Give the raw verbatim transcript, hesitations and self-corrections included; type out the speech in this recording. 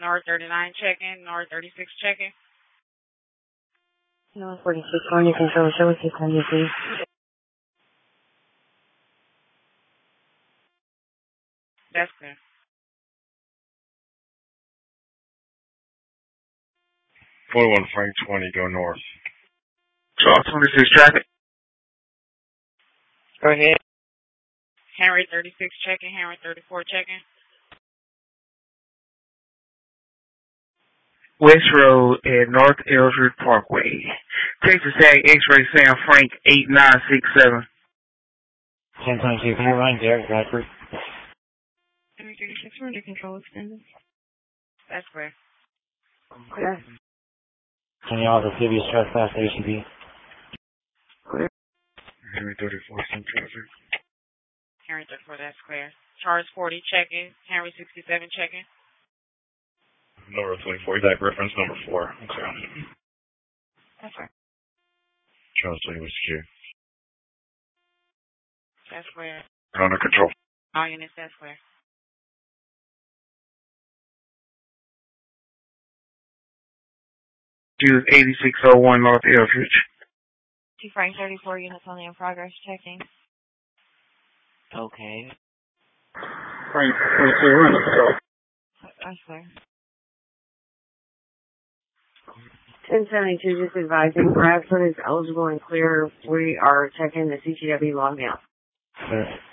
North thirty-nine checking. North thirty-six checking. North forty-six, on your control. Show us your time, please. That's clear. forty-one Frank twenty, go north. twelve twenty-six traffic. Go ahead. Henry thirty-six checking. Henry thirty-four checking. West Road at North Ellsworth Parkway. Texas Tag X-Ray Sam Frank eight nine six seven. ten twenty-two, can you run Derek Bradford? Henry thirty-six, we're under control extended. That's clear. Clear. Can you also give you trespass A C B? Clear. Henry thirty-four, some traffic. Henry thirty-four, that's clear. Charles forty checking. Henry sixty-seven checking. Number twenty-four, exact reference number four. Okay. That's right. Charles twenty was secure. That's clear. Under control. All units, that's clear. Use eighty-six oh one North Ellsworth. Two Frank thirty-four units only in progress checking. Okay. Frank twenty-two, we're under control. That's clear. ten seventy-two, just advising Bradford is eligible and clear. We are checking the C T W log now. Sir.